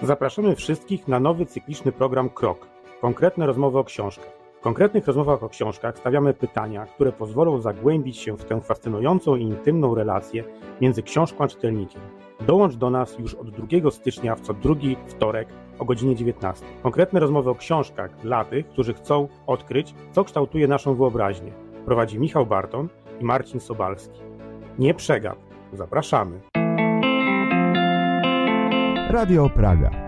Zapraszamy wszystkich na nowy cykliczny program KROK. Konkretne rozmowy o książkach. W konkretnych rozmowach o książkach stawiamy pytania, które pozwolą zagłębić się w tę fascynującą i intymną relację między książką a czytelnikiem. Dołącz do nas już od 2 stycznia w co drugi wtorek o godzinie 19. Konkretne rozmowy o książkach dla tych, którzy chcą odkryć, co kształtuje naszą wyobraźnię. Prowadzi Michał Barton i Marcin Sobalski. Nie przegap. Zapraszamy. Radio Praga.